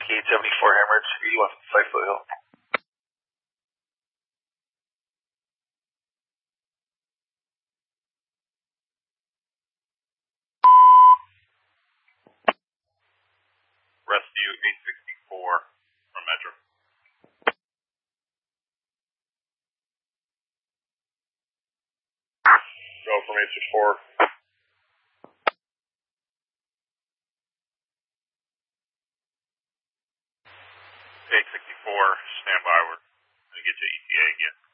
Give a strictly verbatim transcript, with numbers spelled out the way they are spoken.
eight seventy-four Hammered, eighty-one from Five Foot Hill. Rescue eight sixty-four from Metro. Go from eight sixty-four. eight sixty-four, stand by. We're going to get you E T A again.